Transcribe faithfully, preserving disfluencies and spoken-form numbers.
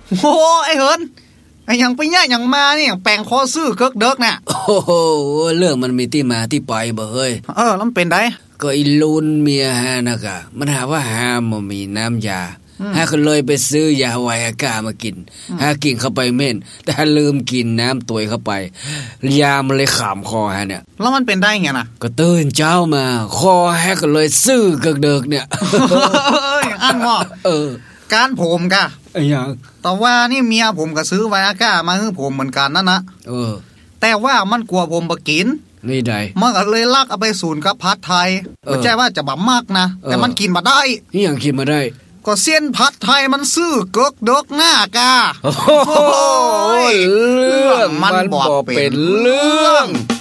โอ้ไอ้เหินไอ้ยังไปย่ายังมานี่แปลงคอซื้อเกิกเด็กน่ะโอ้โหเรื่องมันมีที่มาที่ไปบ่เฮ้ยเออแล้วมันเป็นไดก็อีลุนเมียฮะนะกะมันหาว่าหาบ่มีน้ำยาฮะก็เลยไปซื้อยาไวอากามากินฮะกินเข้าไปเม่นแต่ลืมกินน้ำตัวยเข้าไปยามันเลยขามคอฮะเนี่ยแล้วมันเป็นได้ไงน่ะก็ตื่นเช้ามาคอฮะก็เลยซื่อเกิกเดิกเนี่ยอย่างอันงอเออการผมกะไอ้ยังแต่ว่านี่เมียผมก็ซื้อไวอากามาให้ผมเหมือนกันนั่นนะเออแต่ว่ามันกลัวผมบ่กินนี่ได้มันก็เลยลากเอาไปศูนย์กับผัดไทยไม่ใช่ว่าจะบ่มากนะแต่มันกินบ่ได้นี่ยังกินมาได้ก็เส้นผัดไทยมันซื้อเกิกเดกหน้ากาโอ้โหเรื่องมันบ่เป็นเรื่อง